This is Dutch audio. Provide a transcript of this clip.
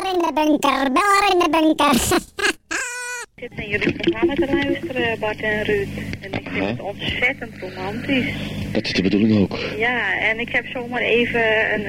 Beller in de bunker, Beller in de bunker. Ik zit naar jullie programma te luisteren, Bart en Ruud. En ik vind het ontzettend romantisch. Dat is de bedoeling ook. Ja, en ik heb zomaar even een